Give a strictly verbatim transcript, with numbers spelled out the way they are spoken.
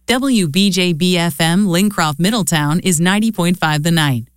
W B J B F M Lincroft Middletown is ninety point five The Night.